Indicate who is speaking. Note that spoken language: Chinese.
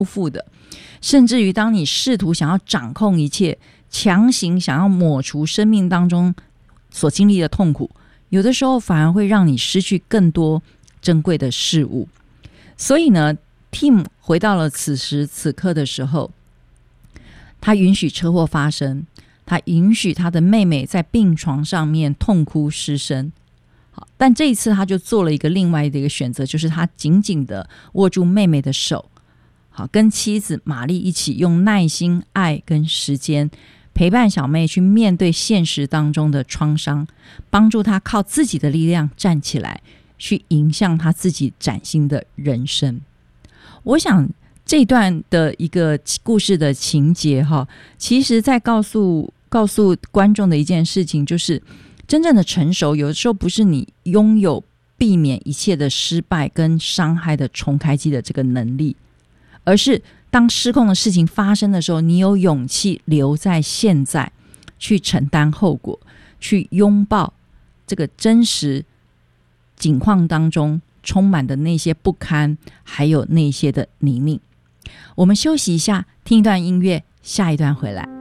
Speaker 1: 复的，甚至于当你试图想要掌控一切，强行想要抹除生命当中所经历的痛苦，有的时候反而会让你失去更多珍贵的事物。所以呢 Tim 回到了此时此刻的时候，他允许车祸发生，他允许他的妹妹在病床上面痛哭失声。好，但这一次他就做了一个另外的一个选择，就是他紧紧的握住妹妹的手，好，跟妻子玛丽一起用耐心、爱跟时间陪伴小妹去面对现实当中的创伤，帮助她靠自己的力量站起来，去迎向她自己崭新的人生。我想这段的一个故事的情节其实在告诉观众的一件事情，就是真正的成熟有的时候不是你拥有避免一切的失败跟伤害的重开机的这个能力，而是当失控的事情发生的时候，你有勇气留在现在，去承担后果，去拥抱这个真实境况当中充满的那些不堪，还有那些的泥泞。我们休息一下，听一段音乐，下一段回来。